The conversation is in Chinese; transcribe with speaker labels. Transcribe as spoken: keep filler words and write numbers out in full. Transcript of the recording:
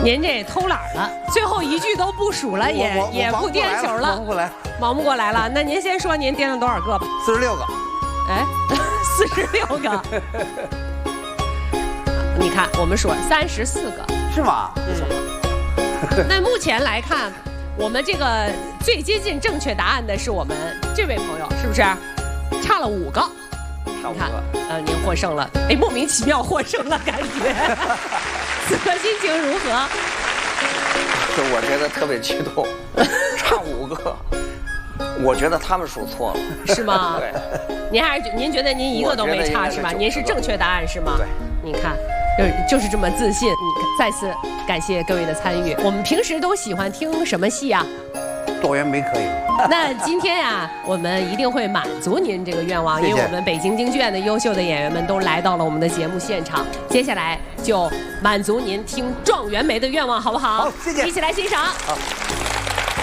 Speaker 1: 您这偷懒了，最后一句都不数了，也也不颠球了，
Speaker 2: 忙不过来，
Speaker 1: 忙不过来了。那您先说您颠了多少个吧？
Speaker 2: 四十六个。
Speaker 1: 哎，四十六个。你看，我们说三十四个，
Speaker 2: 是吗？
Speaker 1: 嗯。那目前来看，我们这个最接近正确答案的是我们这位朋友，是不是？差了五个。
Speaker 2: 差五个。
Speaker 1: 呃，您获胜了。哎，莫名其妙获胜了，感觉。此刻心情如何？
Speaker 3: 我觉得特别激动，差五个，我觉得他们数错了，
Speaker 1: 是吗？
Speaker 3: 对，
Speaker 1: 您还是您觉得您一个都没差是吧？您是正确答案是吗？
Speaker 3: 对，
Speaker 1: 你看，就是就是这么自信。你再次感谢各位的参与。我们平时都喜欢听什么戏啊？
Speaker 2: 多元梅可以。
Speaker 1: 那今天呀、啊，我们一定会满足您这个愿望，
Speaker 2: 谢谢
Speaker 1: 因为我们北京京剧院的优秀的演员们都来到了我们的节目现场。接下来就满足您听状元梅的愿望，好不好？
Speaker 2: 好，谢谢。
Speaker 1: 一起来欣赏。
Speaker 2: 好。